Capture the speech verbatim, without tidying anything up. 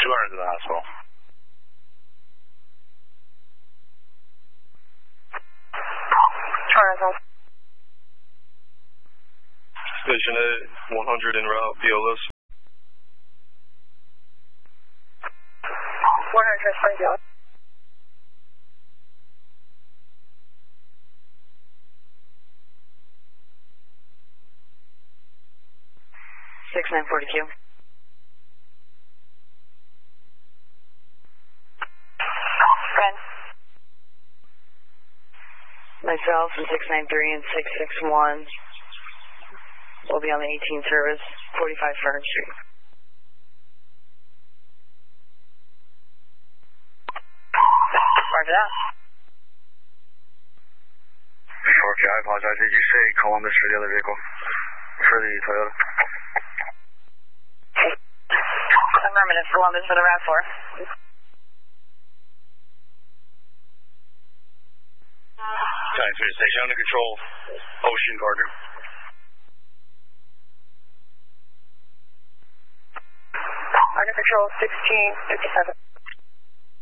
two hundred to the hospital. Station eight, one hundred en route, B L S. one hundred, thank you. six nine forty Q. Ren. Myself and six nine three and six six one will be on the eighteen service, forty-five Fern Street. Roger that. four K, I apologize. Did you say Columbus for the other vehicle? For the Toyota? Affirmative, Columbus for the RAV four. Giant three station under control. Ocean Gardner. Under control, sixteen fifty-seven.